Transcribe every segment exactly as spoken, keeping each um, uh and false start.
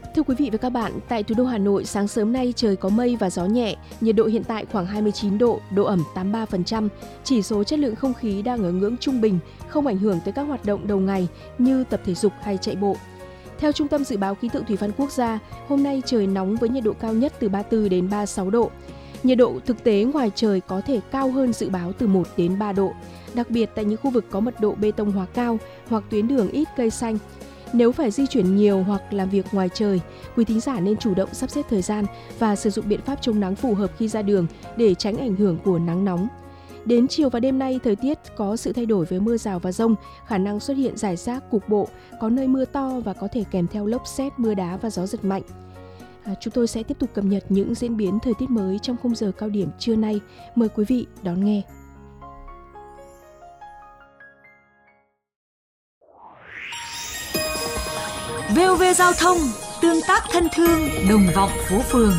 Thưa quý vị và các bạn, tại thủ đô Hà Nội, sáng sớm nay trời có mây và gió nhẹ, nhiệt độ hiện tại khoảng hai mươi chín độ, độ ẩm tám mươi ba phần trăm, chỉ số chất lượng không khí đang ở ngưỡng trung bình, không ảnh hưởng tới các hoạt động đầu ngày như tập thể dục hay chạy bộ. Theo Trung tâm Dự báo Khí tượng Thủy văn Quốc gia, hôm nay trời nóng với nhiệt độ cao nhất từ ba mươi tư đến ba mươi sáu độ. Nhiệt độ thực tế ngoài trời có thể cao hơn dự báo từ một đến ba độ, đặc biệt tại những khu vực có mật độ bê tông hóa cao hoặc tuyến đường ít cây xanh. Nếu phải di chuyển nhiều hoặc làm việc ngoài trời, quý thính giả nên chủ động sắp xếp thời gian và sử dụng biện pháp chống nắng phù hợp khi ra đường để tránh ảnh hưởng của nắng nóng. Đến chiều và đêm nay, thời tiết có sự thay đổi với mưa rào và dông, khả năng xuất hiện rải rác cục bộ, có nơi mưa to và có thể kèm theo lốc sét, mưa đá và gió giật mạnh. À, chúng tôi sẽ tiếp tục cập nhật những diễn biến thời tiết mới trong khung giờ cao điểm trưa nay. Mời quý vị đón nghe. vê o vê Giao thông, tương tác thân thương, đồng vọng phố phường.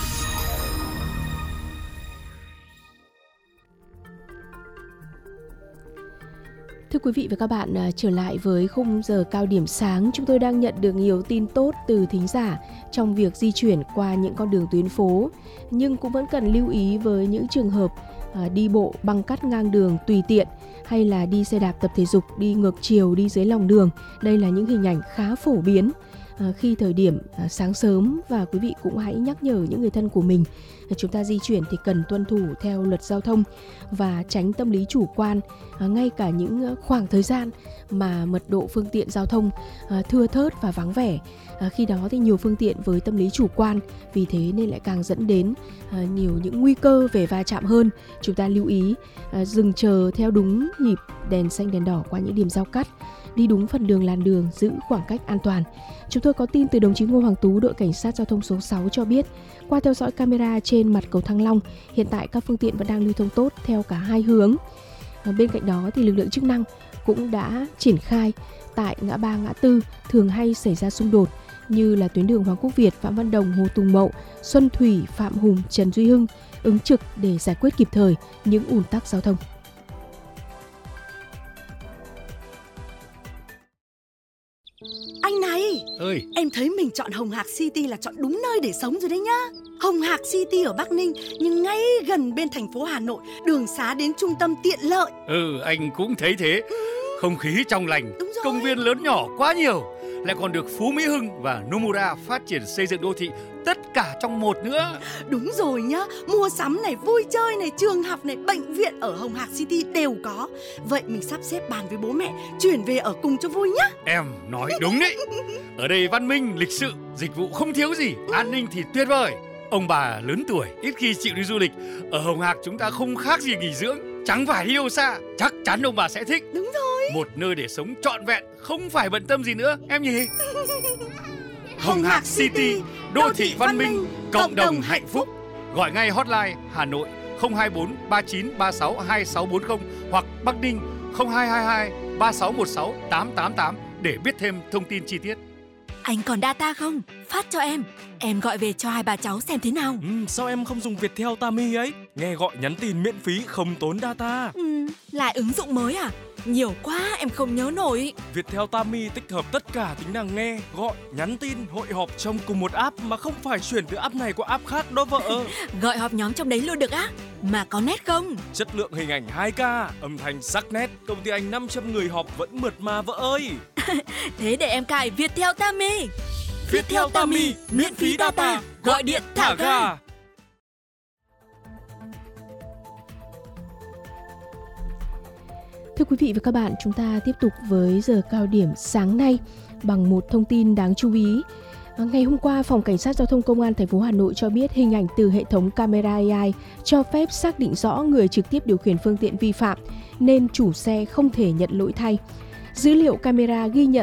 Thưa quý vị và các bạn, trở lại với khung giờ cao điểm sáng, chúng tôi đang nhận được nhiều tin tốt từ thính giả trong việc di chuyển qua những con đường tuyến phố, nhưng cũng vẫn cần lưu ý với những trường hợp đi bộ băng cắt ngang đường tùy tiện hay là đi xe đạp tập thể dục đi ngược chiều, đi dưới lòng đường. Đây là những hình ảnh khá phổ biến khi thời điểm sáng sớm, và quý vị cũng hãy nhắc nhở những người thân của mình chúng ta di chuyển thì cần tuân thủ theo luật giao thông và tránh tâm lý chủ quan ngay cả những khoảng thời gian mà mật độ phương tiện giao thông thưa thớt và vắng vẻ. Khi đó thì nhiều phương tiện với tâm lý chủ quan, vì thế nên lại càng dẫn đến nhiều những nguy cơ về va chạm hơn. Chúng ta lưu ý dừng chờ theo đúng nhịp đèn xanh đèn đỏ qua những điểm giao cắt, đi đúng phần đường làn đường, giữ khoảng cách an toàn. Chúng tôi có tin từ đồng chí Ngô Hoàng Tú, đội cảnh sát giao thông số sáu cho biết, qua theo dõi camera trên mặt cầu Thăng Long, hiện tại các phương tiện vẫn đang lưu thông tốt theo cả hai hướng. Bên cạnh đó thì lực lượng chức năng cũng đã triển khai tại ngã ba ngã tư thường hay xảy ra xung đột như là tuyến đường Hoàng Quốc Việt, Phạm Văn Đồng, Hồ Tùng Mậu, Xuân Thủy, Phạm Hùng, Trần Duy Hưng, ứng trực để giải quyết kịp thời những ùn tắc giao thông. Anh này, ơi, em thấy mình chọn Hồng Hạc City là chọn đúng nơi để sống rồi đấy nhá. Hồng Hạc City ở Bắc Ninh nhưng ngay gần bên thành phố Hà Nội, đường xá đến trung tâm tiện lợi. Ừ, anh cũng thấy thế. Không khí trong lành, công viên lớn nhỏ quá nhiều, lại còn được Phú Mỹ Hưng và Nomura phát triển xây dựng đô thị, tất cả trong một nữa. Đúng rồi nhá, mua sắm này, vui chơi này, trường học này, bệnh viện ở Hồng Hạc City đều có. Vậy mình sắp xếp bàn với bố mẹ chuyển về ở cùng cho vui nhá. Em nói đúng đấy. Ở đây văn minh, lịch sự, dịch vụ không thiếu gì, an ninh thì tuyệt vời. Ông bà lớn tuổi ít khi chịu đi du lịch, ở Hồng Hạc chúng ta không khác gì nghỉ dưỡng, chẳng phải đi đâu xa. Chắc chắn ông bà sẽ thích. Đúng rồi. Một nơi để sống trọn vẹn, không phải bận tâm gì nữa, em nhỉ? Hồng Hạc City, đô thị văn minh, cộng đồng hạnh phúc. Gọi ngay hotline Hà Nội không hai bốn ba chín ba sáu hai sáu bốn không hoặc Bắc Ninh không hai hai hai ba sáu một sáu tám tám tám để biết thêm thông tin chi tiết. Anh còn data không? Phát cho em. Em gọi về cho hai bà cháu xem thế nào. Ừ, sao em không dùng Viettel Tami ấy? Nghe gọi nhắn tin miễn phí không tốn data. Ừ, lại ứng dụng mới à? Nhiều quá em không nhớ nổi. Viettel Tami tích hợp tất cả tính năng nghe, gọi, nhắn tin, hội họp trong cùng một app mà không phải chuyển từ app này qua app khác đó vợ. Gọi họp nhóm trong đấy luôn được á? Mà có nét không? Chất lượng hình ảnh hai K, âm thanh sắc nét, công ty anh năm trăm người họp vẫn mượt mà vợ ơi. Thế để em cài Viettel Tami. Viettel Tami, miễn phí data, gọi điện thả ga. Thưa quý vị và các bạn, chúng ta tiếp tục với giờ cao điểm sáng nay bằng một thông tin đáng chú ý. Ngày hôm qua, Phòng Cảnh sát Giao thông Công an thành phố Hà Nội cho biết hình ảnh từ hệ thống camera a i cho phép xác định rõ người trực tiếp điều khiển phương tiện vi phạm, nên chủ xe không thể nhận lỗi thay. Dữ liệu camera ghi nhận